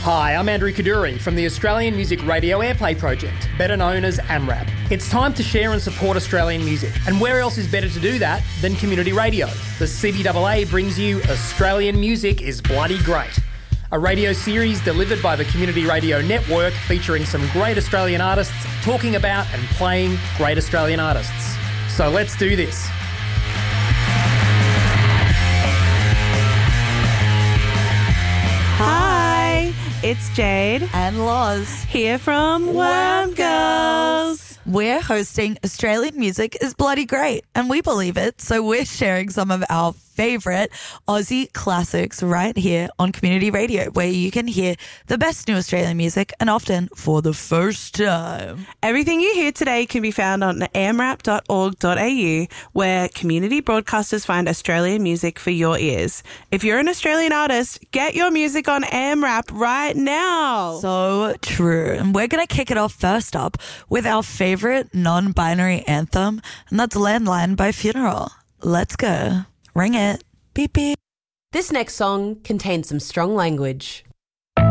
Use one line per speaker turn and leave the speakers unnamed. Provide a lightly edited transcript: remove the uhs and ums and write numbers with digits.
Hi, I'm Andrew Kaduri from the Australian Music Radio Airplay Project, better known as AMRAP. It's time to share and support Australian music, and where else is better to do that than community radio? The CBAA brings you Australian Music is Bloody Great, a radio series delivered by the Community Radio Network featuring some great Australian artists talking about and playing great Australian artists. So let's do this.
Hi, it's Jade
and Loz
here from Worm Girls.
We're hosting Australian Music is Bloody Great, and we believe it, so we're sharing some of our favourite Aussie classics right here on Community Radio, where you can hear the best new Australian music, and often for the first time.
Everything you hear today can be found on amrap.org.au, where community broadcasters find Australian music for your ears. If you're an Australian artist, get your music on AMRAP right now.
So true. And we're going to kick it off first up with our favourite non-binary anthem, and that's Landline by Funeral. Let's go. Ring it. Beep, beep.
This next song contains some strong language.